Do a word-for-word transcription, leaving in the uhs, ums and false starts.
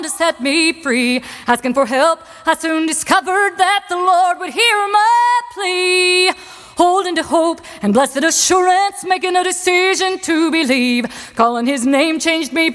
to set me free. Asking for help, I soon discovered that the Lord would hear my plea. Holding to hope and blessed assurance, making a decision to believe. Calling his name changed me